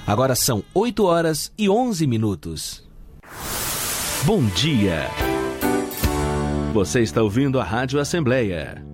Agora são 8h11. Bom dia! Você está ouvindo a Rádio Assembleia